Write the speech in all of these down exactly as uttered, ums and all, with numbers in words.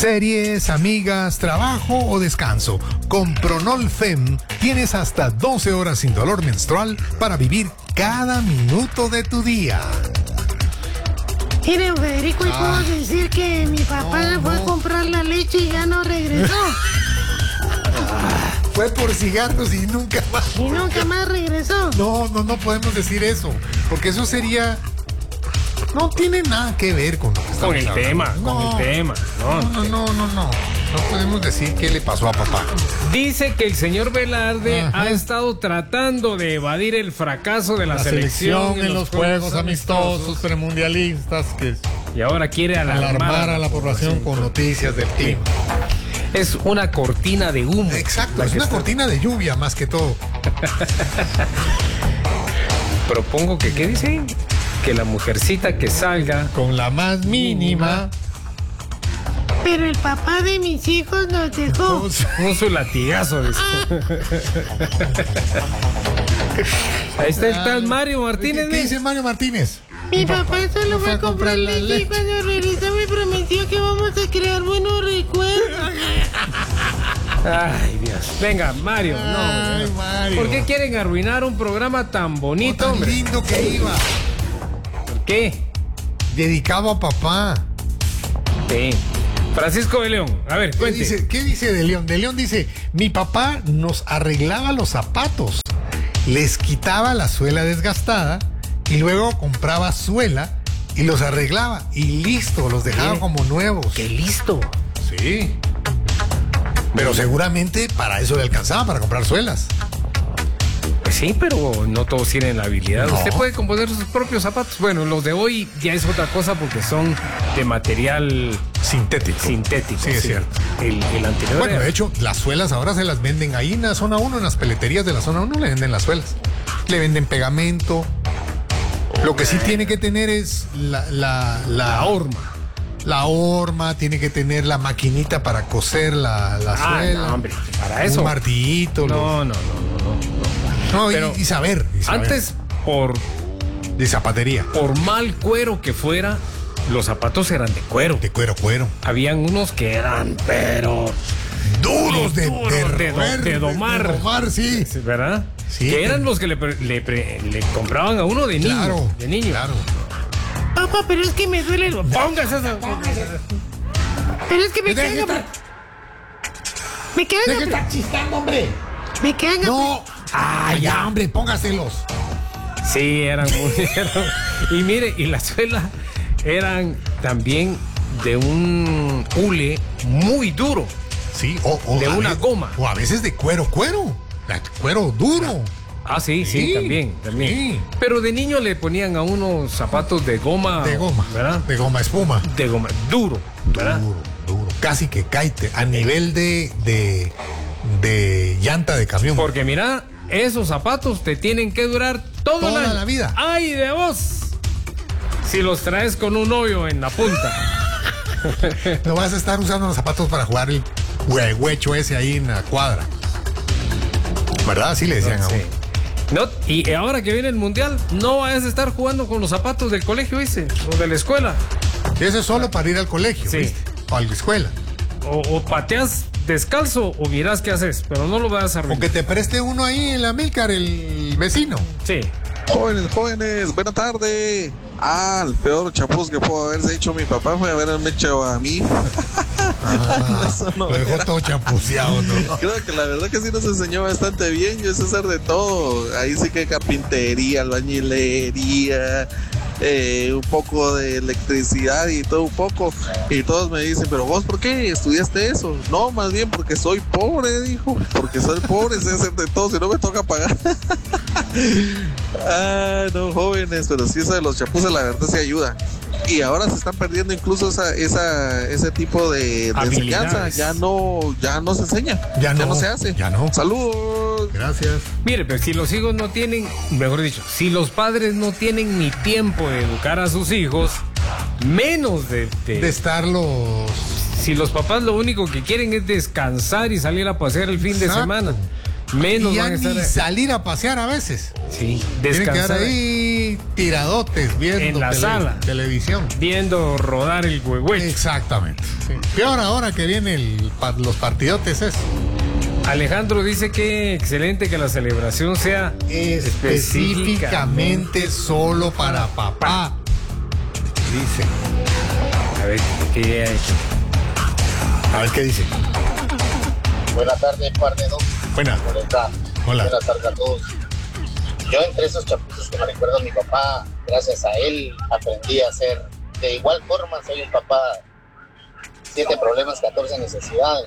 Series, amigas, trabajo o descanso. Con Pronol Fem tienes hasta doce horas sin dolor menstrual para vivir cada minuto de tu día. Mire, Federico, ¿y puedo decir que mi papá no, fue no. a comprar la leche y ya no regresó? Fue por cigarros y nunca más. Y nunca más regresó. No, no, no podemos decir eso, porque eso sería... No tiene nada que ver con lo que estamos Con el hablando. tema, No. con el tema. No. No, no, no, no. No podemos decir qué le pasó a papá. Dice que el señor Velarde Ajá. ha estado tratando de evadir el fracaso de la, La selección, selección en los juegos amistosos premundialistas que y ahora quiere alarmar, alarmar a la población con noticias del clima. Es una cortina de humo. Exacto, la es que una está- cortina de lluvia más que todo. Propongo que, ¿qué dice? Que la mujercita que salga Con la más mínima. Pero el papá de mis hijos nos dejó. con su latigazo. dice. Ahí está el tal Mario Martínez. ¿Qué dice Mario Martínez? Mi papá solo fue a comprar leche y cuando regresó me prometió que vamos a crear buenos recuerdos. Ay, Dios. Venga, Mario. Ay, no, Mario. ¿Por qué quieren arruinar un programa tan bonito, Tan hombre? lindo que iba. ¿Por qué? Dedicado a papá. Sí. Francisco de León. A ver, ¿Qué cuente. dice, ¿Qué dice de León? De León dice, mi papá nos arreglaba los zapatos, les quitaba la suela desgastada y luego compraba suela y los arreglaba y listo, los dejaba ¿Qué? como nuevos. ¡Qué listo! Sí. Pero seguramente para eso le alcanzaba, para comprar suelas. Pues sí, pero no todos tienen la habilidad. No. Usted puede componer sus propios zapatos. Bueno, los de hoy ya es otra cosa porque son de material Sintético. sintético. Sí, es cierto. El, el anterior Bueno, era- de hecho, las suelas ahora se las venden ahí en la zona uno, en las peleterías de la zona uno le venden las suelas. Le venden pegamento. Lo que sí tiene que tener es la, la, la, la horma. la horma, tiene que tener la maquinita para coser la, la Ah, suela. no, hombre, para eso. Un martillito. los- No, no, no, no, no. No, y- pero y, saber, y saber. Antes, por, De zapatería. por mal cuero que fuera, los zapatos eran de cuero. De cuero, cuero. Habían unos que eran, pero... Duros de, Duros de, de do- roer, de domar. de domar, sí. ¿Verdad? Sí. Que eran los que le, pre- le, pre- le compraban a uno de niño. Claro. De niño. Claro. Papá, pero es que me duele el... Póngase esa. Pero es que me Deje cagan... estar- Me cagan... deje estar chistando, hombre. Me cagan... No. Ah, ya, hombre, póngaselos. Sí, eran muy. eran- y mire, y la suela eran también de un hule muy duro. Sí, o, o De a una veces- goma. O a veces de cuero, cuero. De Cuero duro. Ah, sí, sí, Sí, también, también. sí. Pero de niño le ponían a unos zapatos de goma. De goma. ¿Verdad? De goma espuma. De goma, duro, ¿verdad? Duro, duro. Casi que caite. A nivel de, de, de llanta de camión. Porque mira, esos zapatos te tienen que durar todo el Toda año. la vida. ¡Ay, de vos! Si los traes con un hoyo en la punta. No vas a estar usando los zapatos para jugar el hue- huecho ese ahí en la cuadra. ¿Verdad? Así le decían a Sí. uno. No, y ahora que viene el mundial, no vayas a estar jugando con los zapatos del colegio, ¿viste? O de la escuela. Ese es solo para ir al colegio, Sí. ¿viste? O a la escuela. O, o pateas descalzo o mirás qué haces, pero no lo vayas a O arruinar. que te preste uno ahí en la Milcar, el vecino. Sí. Jóvenes, jóvenes, buena tarde. Ah, el peor chapuz que pudo haberse hecho mi papá fue haberme hecho a mí. Ah, Eso no lo dejó era. todo chapuceado, ¿no? Creo que la verdad que sí nos enseñó bastante bien. Yo sé hacer de todo. Ahí sí que carpintería, albañilería, eh, un poco de electricidad y todo un poco. Y todos me dicen, pero vos, ¿por qué estudiaste eso? No, más bien porque soy pobre, dijo. Porque soy pobre, sé hacer de todo, si no me toca pagar. Ah, no, jóvenes, pero sí eso de los chapuces la verdad sí ayuda. Y ahora se están perdiendo incluso esa, esa, ese tipo de, de enseñanza. Habilidades. Ya no, ya no se enseña. Ya no, se hace. ya no. Saludos. Gracias. Mire, pero si los hijos no tienen, mejor dicho, si los padres no tienen ni tiempo de educar a sus hijos, menos de, de- De estar los... si los papás lo único que quieren es descansar y salir a pasear el fin de Exacto. semana. menos y ya van a estar ni salir a pasear a veces. sí, Tienen que quedar descansar ahí tiradotes viendo En la tele- sala. televisión. viendo rodar el huehueche. Exactamente. Sí. Peor ahora que vienen el, pa- los partidotes es Alejandro dice que excelente que la celebración sea específicamente solo para papá. Dice. A ver, ¿qué hay aquí? A ver qué dice. Buenas tardes, par de dos. Buena. ¿Cómo está? Hola. Buenas tardes a todos. Yo entre esos chapuzos que me recuerdo a mi papá, gracias a él aprendí a ser de igual forma. Soy un papá, siete problemas, catorce necesidades.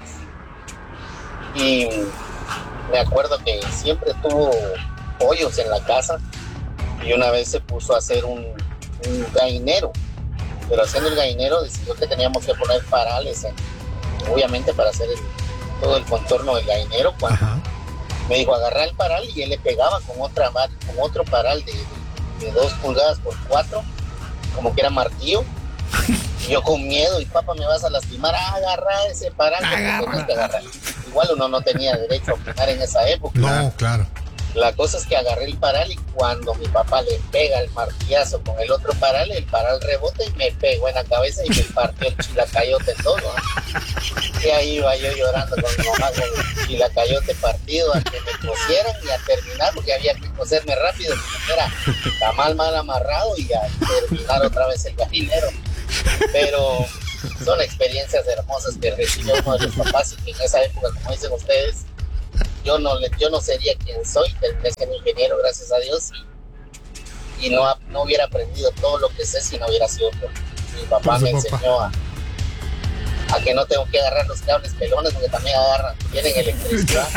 Y me acuerdo que siempre tuvo pollos en la casa y una vez se puso a hacer un, un gallinero. Pero haciendo el gallinero decidió que teníamos que poner parales, en, obviamente para hacer el, todo el contorno del gallinero. Cuando Ajá. me dijo agarrar el paral y él le pegaba con otra con otro paral de, de, de dos pulgadas por cuatro, como que era martillo. Y yo con miedo, y papá, me vas a lastimar, ah, agarra ese paral que Agarra. no tenías que agarrar. Igual uno no tenía derecho a opinar en esa época. No, claro. La cosa es que agarré el paral y cuando mi papá le pega el martillazo con el otro paral, el paral rebota y me pegó en la cabeza y me partió el chilacayote todo, ¿no? Y ahí iba yo llorando con mi mamá con el chilacayote partido a que me cosieran y a terminar, porque había que coserme rápido, porque era tamal mal amarrado y a terminar otra vez el gallinero. Pero son experiencias hermosas que recibió uno de los papás y que en esa época, como dicen ustedes, yo no le, yo no sería quien soy, terminé siendo ingeniero, gracias a Dios, y, y no, no hubiera aprendido todo lo que sé si no hubiera sido por mi papá. Por su Me papá. enseñó a, a que no tengo que agarrar los cables pelones porque también agarran, tienen electricidad.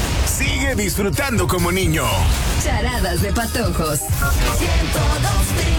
Sigue disfrutando como niño. Charadas de patojos. ciento dos, tres.